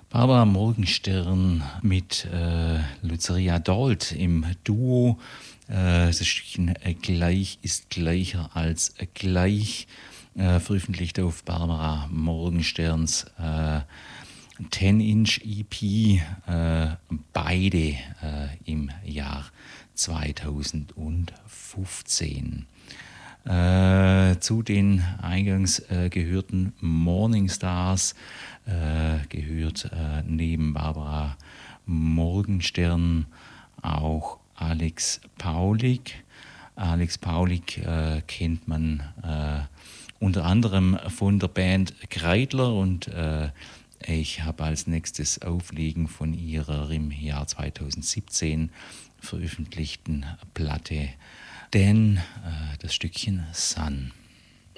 Barbara Morgenstern mit Luceria Dalt im Duo. Das Stückchen Gleich ist gleicher als gleich, veröffentlicht auf Barbara Morgensterns 10-inch EP, beide im Jahr 2015. Zu den eingangs gehörten Morning Stars gehört neben Barbara Morgenstern auch Alex Paulik. Alex Paulik kennt man unter anderem von der Band Kreidler und ich habe als nächstes Auflegen von ihrer im Jahr 2017 veröffentlichten Platte das Stückchen Sun.